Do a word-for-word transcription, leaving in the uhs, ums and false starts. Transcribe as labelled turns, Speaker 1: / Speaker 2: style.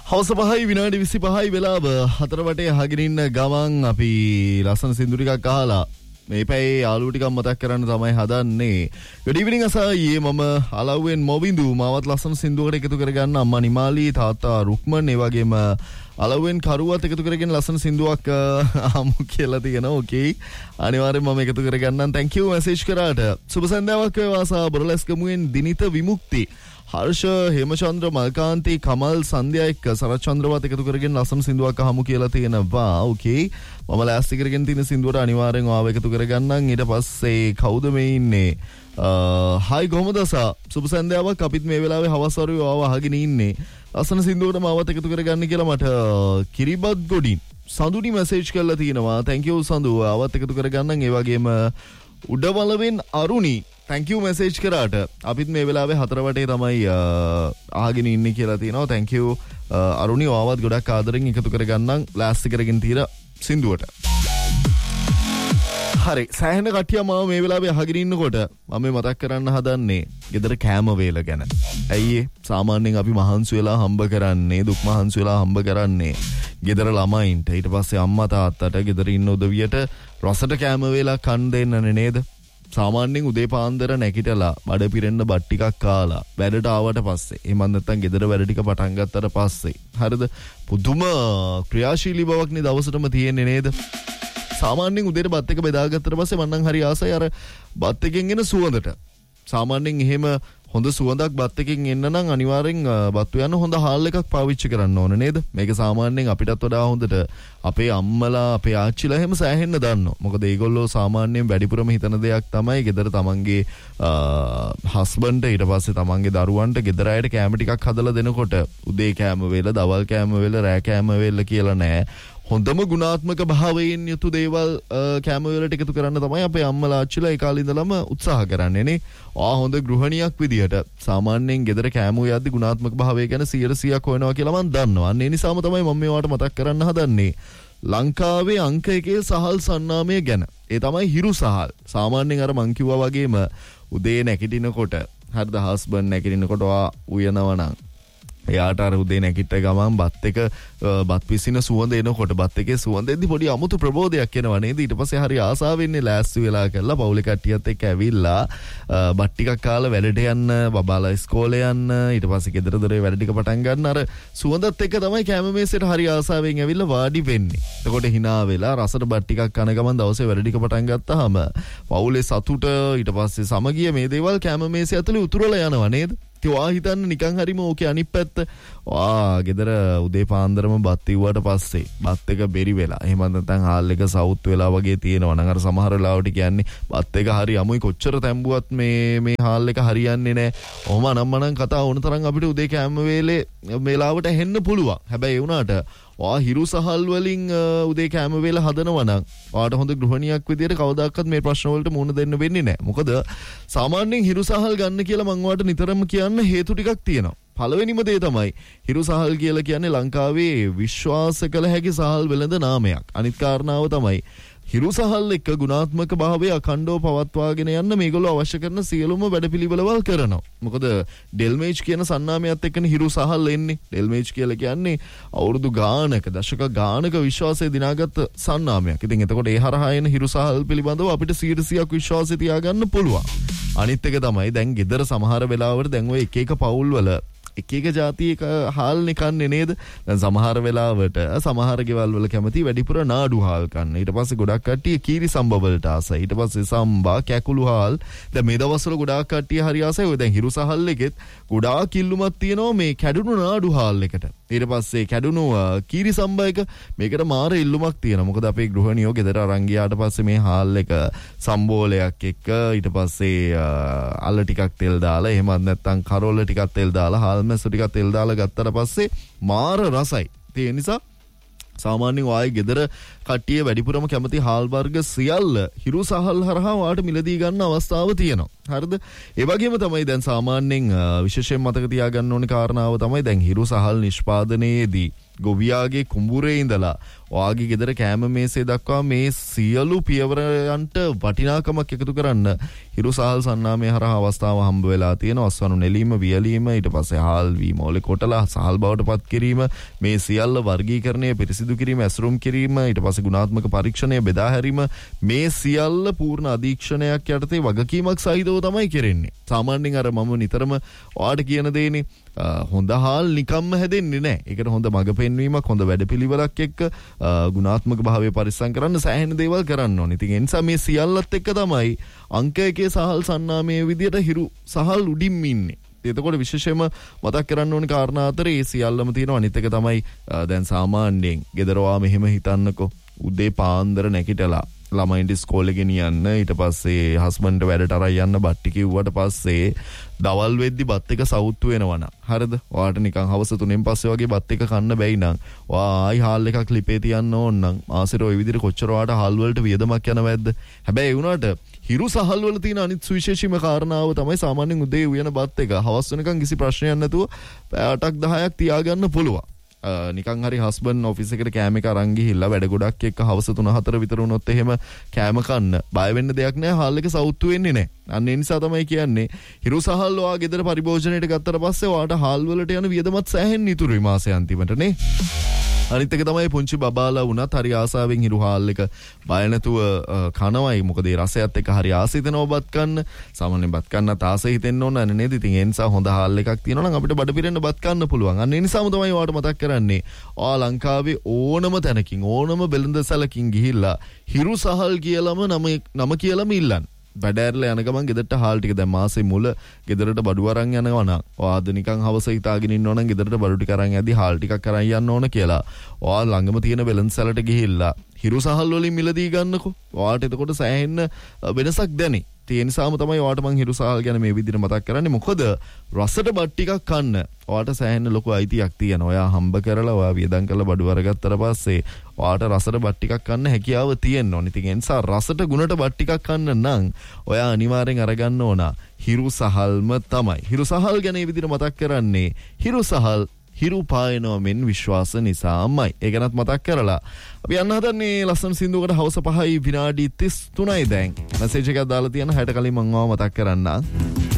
Speaker 1: හවස පහයි විනාඩි විසිපහයි වෙලාව හතර වටේ අහගෙන ඉන්න ගමන් අපි ලස්සන සින්දු ටිකක් අහලා මේ පැයේ යාළුවෝ ටිකක් මතක් කරන්න තමයි හදන්නේ. good evening අසයි මම අලව්වෙන් මොවින්දු මාවත් ලස්සන සින්දුවකට එකතු කරගන්න අම්මා නිමාලි තාත්තා රුක්මන් ඒ වගේම අලව්වෙන් කරුවත් එකතු කරගෙන ලස්සන සින්දුවක් අමු කියලා තියෙනවා. ඕකේ අනිවාර්යෙන් මම එකතු කරගන්නම්. thank you message කරාට. සුබ සන්ධ්‍යාවක් වේවා සා බොරලැස්ගමුවෙන් දිනිත විමුක්ති හර්ෂ හේමචන්ද්‍ර මල්කාන්ති කමල් සන්ධ්‍යා එක්ක සරත් චන්ද්‍රවත් එකතු කරගෙන ලස්සන සින්දුවක් අහමු කියලා තියෙනවා. ඕකේ මම ලෑස්ති කරගෙන තියෙන සින්දුවට අනිවාර්යෙන් ආව එකතු කරගන්නම්. ඊට පස්සේ කවුද මේ ඉන්නේ? හායි කොහමද අසා? සුබ සන්ධ්‍යාවක්. අපිත් මේ වෙලාවේ හවස් වරුවේ ආව අහගෙන ඉන්නේ. ලස්සන සින්දුවට මාවත් එකතු කරගන්න කියලා මට කිරිබත් ගොඩින් සඳුනි මැසේජ් කරලා තියෙනවා. thank you සඳු. ආවත් එකතු කරගන්නම්. ඒ වගේම උඩවලවෙන් අරුණි thank you message කරාට අපිත් මේ වෙලාවේ හතර වටේ තමයි අහගෙන ඉන්නේ කියලා තියෙනවා. thank you Aruni. ආවත් ගොඩක් ආදරෙන් එකතු කරගන්නම් ලෑස්ති කරගෙන තියෙන සින්දුවට. හරි සෑහෙන කට්ටිය මම මේ වෙලාවේ අහගෙන ඉන්නකොට මම මේ මතක් කරන්න හදන්නේ ගෙදර කෑම වේල ගැන. ඇයි සාමාන්‍යයෙන් අපි මහන්සි වෙලා හම්බ කරන්නේ දුක් මහන්සි වෙලා හම්බ කරන්නේ ගෙදර ළමයින්ට. ඊට පස්සේ අම්මා තාත්තට ගෙදර ඉන්න උදවියට රසට කෑම වේලා කන් දෙන්නනේ නේද? සාමාන්‍යයෙන් උදේ පාන්දර නැගිටලා බඩ පිරෙන්න බත් ටිකක් කාලා වැඩට ආවට පස්සේ එහෙම නැත්නම් ගෙදර වැඩ ටික පටන් ගත්තට පස්සේ හරිද පුදුම ක්‍රියාශීලී බවක් නේ දවසටම තියෙන්නේ නේද? සාමාන්‍යයෙන් උදේට බත් එක බෙදාගත්තට පස්සේ මම නම් හරි ආසයි අර බත් එකෙන් එන සුවඳට. සාමාන්‍යයෙන් එහෙම හොඳ සුවඳක් බත් එකෙන් එන්න නම් අනිවාර්යෙන් බත් යන හොඳ හාල් එකක් පාවිච්චි කරන්න ඕන නේද? මේක සාමාන්‍යයෙන් අපිටත් වඩා හොඳට අපේ අම්මලා අපේ ආච්චිලා එහෙම සෑහෙන්න දන්නවා. මොකද ඒගොල්ලෝ සාමාන්‍යයෙන් වැඩිපුරම හිතන දෙයක් තමයි ගෙදර තමන්ගේ හස්බන්ඩ් ඊට පස්සේ තමන්ගේ දරුවන්ට ගෙදර අයට කෑම ටිකක් හදලා දෙනකොට උදේ කෑම වේල, දවල් කෑම වේල, රෑ කෑම වේල කියලා නෑ. හොඳම ගුණාත්මක භාවයෙන් යුතු දේවල් කෑම වලට එකතු කරන්න තමයි අපේ අම්මලා ආච්චිලා ඒ කාලේ ඉඳලම උත්සාහ කරන්නේ නේ. ආ හොඳ ගෘහණියක් විදියට සාමාන්‍යයෙන් ගෙදර කෑම යද්දි ගුණාත්මක භාවය ගැන සියයට සීයක් හොයනවා කියලා මම දන්නවා. අන්න ඒ නිසාම තමයි මම මේවට මතක් කරන්න හදන්නේ. ලංකාවේ අංක එකේ සහල් සන්නාමය ගැන. ඒ තමයි හිරු සහල්. සාමාන්‍යයෙන් අර මං කිව්වා වගේම උදේ නැගිටිනකොට හරිද හස්බන්ඩ් නැගිටිනකොට ආ උයනවා නම් එයාට අර උදේ නැගිට ගමන් බත් එක බත් පිසින සුවඳ එනකොට බත් එකේ සුවඳෙන්දි පොඩි අමුතු ප්‍රබෝධයක් එනවා නේද? ඊට පස්සේ හරි ආසාවෙන්නේ ලෑස්ති වෙලා කරලා පවුලේ කට්ටියත් එක්ක ඇවිල්ලා බත් ටිකක් කාලා වැඩට යන්න, බබාලා ඉස්කෝලේ යන්න, ඊට පස්සේ ගෙදර දොරේ වැඩ ටික පටන් ගන්න අර සුවඳත් එක්ක තමයි කැම මේසෙට හරි ආසාවෙන් ඇවිල්ලා වාඩි වෙන්නේ. එතකොට hina වෙලා රසට බත් ටිකක් කන ගමන් දවසේ වැඩ ටික පටන් ගත්තාම පවුලේ සතුට ඊට පස්සේ සමගිය මේ දේවල් කැම මේසෙ ඇතුලේ උතුරලා යනවා නේද? වා හිතන්න නිකන් හරිම ඕකේ අනිත් පැත්ත වා ගෙදර උදේ පාන්දරම බත් ඉව්වට පස්සේ බත් එක බෙරි වෙලා එහෙම නැත්නම් හාල් එක සවුත් වෙලා වගේ තියෙනවා නම් අර සමහර වෙලාවට කියන්නේ බත් එක හරි අමුයි කොච්චර තැඹුවත් මේ මේ හාල් එක හරියන්නේ නැහැ. ඔහොම අනම්මනම් කතා වුණ තරම් අපිට උදේ කෑම වේලේ මේලාවට හෙන්න පුළුවන්. හැබැයි ඒ වුණාට වා හිරු සහල් වලින් උදේ කෑම වේල හදනවා නම් වාට හොඳ ගෘහණියක් විදියට කවදාකවත් මේ ප්‍රශ්න වලට මුහුණ දෙන්න වෙන්නේ නැහැ. මොකද සාමාන්‍යයෙන් හිරු සහල් ගන්න කියලා මම වාට නිතරම කියන්න හේතු ටිකක් තියෙනවා. පළවෙනිම දේ තමයි හිරු සහල් කියලා කියන්නේ ලංකාවේ විශ්වාස කළ හැකි සහල් වෙළඳ නාමයක්. අනිත් කාරණාව තමයි හිරු සහල් එක්ක ගුණාත්මක භාවය අඛණ්ඩව පවත්වාගෙන යන්න මේගොල්ලෝ අවශ්‍ය කරන සියලුම වැඩපිළිවෙළවල් කරනවා. මොකද ඩෙල්මේජ් කියන සන්නාමයත් එක්කනේ හිරු සහල් එන්නේ. ඩෙල්මේජ් කියලා කියන්නේ අවුරුදු ගානක දශක ගානක විශ්වාසය දිනාගත් සන්නාමයක්. ඉතින් එතකොට ඒ හරහා එන හිරු සහල් පිළිබඳව අපිට සියයට සීයක් විශ්වාසය තියාගන්න පුළුවන්. අනිත් එක තමයි දැන් ගෙදර සමහර වෙලාවට දැන් ඔය එක එක පවුල් වල එක එක જાතියක හාල් නිකන්නේ නේද? දැන් සමහර වෙලාවට සමහර ගෙවල් වල කැමති වැඩිපුර නාඩු හාල් කන්න. ඊට පස්සේ ගොඩක් කට්ටිය කීරි සම්බ වලට ආසයි. ඊට පස්සේ සම්බා කැකුළු හාල්. දැන් මේ දවස්වල ගොඩක් කට්ටිය හරි ආසයි. ඔය දැන් හිරු සහල් එකෙත් ගොඩාක් ඉල්ලුමක් තියෙනවා මේ කැඩුණු නාඩු හාල් එකට. ඊට පස්සේ කැඩුණු කීරි සම්බ එක මේකට මාර ඉල්ලුමක් තියෙනවා. මොකද අපේ ගෘහණියෝ ගෙදර අරන් ගියාට පස්සේ මේ හාල් එක සම්බෝලයක් එක්ක ඊට පස්සේ අල්ල ටිකක් තෙල් දාලා එහෙමත් නැත්නම් කරෝල ටිකක් තෙල් දාලා හාල් මැස්සු ටිකක් තෙල් දාලා ගත්තට පස්සේ මාර රසයි. ඒ නිසා සාමාන්‍යයෙන් වායි ගෙදර කට්ටිය වැඩිපුරම කැමති හාල් වර්ග සියල්ල හිරු සහල් හරහා වාට මිලදී ගන්න අවස්ථාව තියෙනවා. හරිද? ඒ වගේම තමයි දැන් සාමාන්‍යයෙන් විශේෂයෙන් මතක තියාගන්න ඕනේ කාරණාව තමයි දැන් හිරු සහල් නිෂ්පාදනයේදී ගොවියාගේ කුඹුරේ ඉඳලා ඔයාගේ ගෙදර කෑම මේසේ දක්වා මේ සියලු පියවරයන්ට වටිනාකමක් එකතු කරන්න හිරු සහල් සන්නාමය හරහා අවස්ථාව හම්බ වෙලා තියෙනවා. අස්වනු නෙලීම, වියලීම, ඊට පස්සේ හාල් වීම, ඔලේ කොටලා සහල් බවට පත් කිරීම, මේ සියල්ල වර්ගීකරණය, පිරිසිදු කිරීම, ඇසුරුම් කිරීම, ඊට පස්සේ ගුණාත්මක පරීක්ෂණය, බෙදා හැරීම, මේ සියල්ල පූර්ණ අධීක්ෂණයක් යටතේ වගකීමක් සහිතව තමයි කරන්නේ. සාමාන්‍යයෙන් අර මම නිතරම ඔයාට කියන දේනේ හොඳ හාල් නිකම්ම හැදෙන්නේ නැහැ. ඒකට හොඳ මඟ පෙන්වීමක්, හොඳ වැඩපිළිවෙලක් එක්ක ගුණාත්මක භාවය පරිස්සම් කරන්න සෑහෙන දේවල් කරන්න ඕනේ. ඉතින් ඒ නිසා මේ සියල්ලත් එක්ක තමයි අංක එකේ සහල් සන්නාමයේ විදියට හිරු සහල් උඩින් ඉන්නේ. එතකොට විශේෂයෙන්ම මතක් කරන්න ඕනේ කාරණා අතරේ ඒ සියල්ලම තියෙනවා. අනිත් එක තමයි දැන් සාමාන්‍යයෙන් ගෙදරවා මෙහෙම හිතන්නකෝ. උදේ පාන්දර නැගිටලා ළමයින්ට ඉස්කෝලේ ගෙනියන්න, ඊට පස්සේ හස්බන්ඩ් වැඩට අරන් යන්න බට්ටි කිව්වට පස්සේ දවල් වෙද්දි බත් එක සවුත්තු වෙනවා නම් හරිද? ඔයාට නිකන් හවස තුනෙන් පස්සේ වගේ බත් එක කන්න බැයි නම් ඔයා ආයි හාල් එකක් ලිපේ තියන්න ඕන නම් මාසෙට ওই විදිහට කොච්චර ඔයාට හාල් වලට වියදමක් යනවද? හැබැයි ඒ වුණාට හිරු සහල් වල තියෙන අනිත් සුවිශේෂීම කාරණාව තමයි සාමාන්‍යයෙන් උදේ උයන බත් එක හවස් වෙනකන් කිසි ප්‍රශ්නයක් නැතුව පැය අටක් දහයක් තියාගන්න පුළුවන්. නිකන් හරි හස්බන්ඩ් ඔෆිස් එකට කෑම එක අරන් ගිහිල්ලා වැඩ ගොඩක් එක්ක හවස තුන හතර විතර වුණොත් එහෙම කෑම කන්න බය වෙන්න දෙයක් නැහැ. හාල් එක සවුත්තු වෙන්නේ නැහැ. අන්න ඒ නිසා තමයි කියන්නේ හිරු සහල් ඔයා ගෙදර පරිභෝජනයට ගත්තට පස්සේ ඔයාට හාල් වලට යන වියදමත් සෑහෙන්න ඉතුරුයි මාසේ අන්තිමට නේ. අනිත් එක තමයි පුංචි බබාලා වුණත් හරි ආසාවෙන් හිරු හාල් එක බය නැතුව කනවයි. මොකද ඒ රසයත් එක්ක හරි ආස හිතෙනවා බත් කන්න. සාමාන්‍යයෙන් බත් කන්නත් ආස හිතෙන්න ඕන නේද? ඉතින් ඒ නිසා හොඳ හාල් එකක් තියෙනවා නම් අපිට බඩ පිරෙන්න බත් කන්න පුළුවන්. අන්න ඒ නිසාම තමයි ඔයාට මතක් කරන්නේ ඔයා ලංකාවේ ඕනම තැනකින් ඕනම බෙලඳසලකින් ගිහිල්ලා හිරු සහල් කියලාම නම නම කියලාම ඉල්ලන්න. වැඩ ඇරලා යන ගමන් ගෙදරට හාල් ටික දැන් මාසේ මුල ගෙදරට බඩු අරන් යනවා නම් ඔයාද නිකන් හවස හිතාගෙන ඉන්නව නම් ගෙදරට බඩු ටික අරන් යද්දි හාල් ටිකක් අරන් යන්න ඕන කියලා ඔයා ළඟම තියෙන වෙළඳසැලට ගිහිල්ලා හිරු සහල් වලින් මිලදී ගන්නකො. ඔයාට එතකොට සෑහෙන්න වෙනසක් දැනේ. ඒ නිසාම තමයි ඔයාට මං හිරු සහල් ගැන මේ විදිහට මතක් කරන්නේ. මොකද රසට බත් ටිකක් කන්න ඔයාට සෑහෙන්න ලොකු අයිතියක් තියෙනවා. ඔයා හම්බ කරලා ඔයා වියදම් කරලා බඩු අරගත්තට පස්සේ ඔයාට රසට බත් ටිකක් කන්න හැකියාව තියෙන්න ඕනේ. ඉතින් ඒ නිසා රසට ගුණට බත් ටිකක් කන්න නම් ඔයා අනිවාර්යෙන් අරගන්න ඕන හිරු සහල්ම තමයි. හිරු සහල් ගැන මේ විදිහට මතක් කරන්නේ හිරු සහල් හිරු පායනවා මෙන් විශ්වාස නිසාමයි. ඒ ගැනත් මතක් කරලා අපි යන්න හදන්නේ ලස්සන සින්දුවකට. හවස පහයි විනාඩි තිස් තුනයි දැන්. මැසේජ් එකක් දාලා තියෙන හැට කලින් මම මතක් කරන්න.